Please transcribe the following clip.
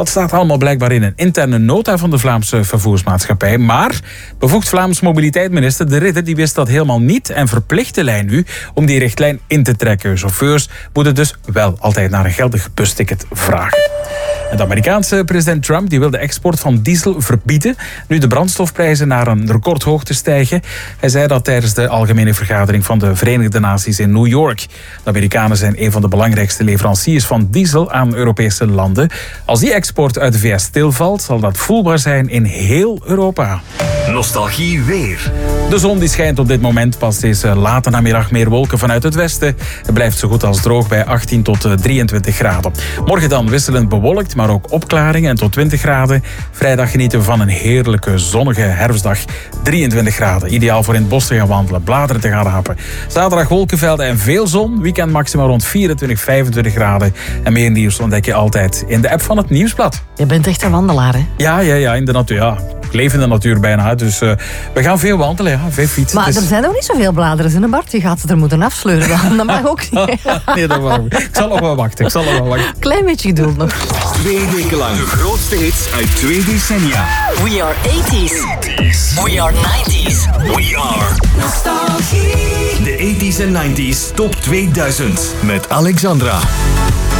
Dat staat allemaal blijkbaar in een interne nota van de Vlaamse vervoersmaatschappij. Maar bevoegd Vlaams mobiliteitsminister De Ridder die wist dat helemaal niet en verplicht de lijn nu om die richtlijn in te trekken. Chauffeurs moeten dus wel altijd naar een geldig busticket vragen. En de Amerikaanse president Trump die wil de export van diesel verbieden, nu de brandstofprijzen naar een recordhoogte stijgen. Hij zei dat tijdens de algemene vergadering van de Verenigde Naties in New York. De Amerikanen zijn een van de belangrijkste leveranciers van diesel aan Europese landen. Als die export uit de VS stilvalt, zal dat voelbaar zijn in heel Europa. Nostalgie weer. De zon die schijnt op dit moment. Pas deze late namiddag meer wolken vanuit het westen. Het blijft zo goed als droog bij 18 tot 23 graden. Morgen dan wisselend bewolkt, maar ook opklaringen en tot 20 graden. Vrijdag genieten we van een heerlijke zonnige herfstdag. 23 graden. Ideaal voor in het bos te gaan wandelen, bladeren te gaan rapen. Zaterdag wolkenvelden en veel zon. Weekend maximaal rond 24, 25 graden. En meer nieuws ontdek je altijd in de app van het Nieuwsblad. Je bent echt een wandelaar, hè? Ja, in de natuur. Ja. Ik leef in de natuur bijna, dus we gaan veel wandelen, veel fietsen. Maar er zijn nog niet zoveel bladeren in, Bart. Je gaat ze er moeten afsleuren dan. Dat mag ook niet. Nee, dat mag niet. Ik zal nog wel wachten. Klein beetje geduld nog. 2 weken lang de grootste hits uit 2 decennia. We are 80s. We are 90s. We are Nostalgie. De 80s en 90s Top 2000 met Alexandra.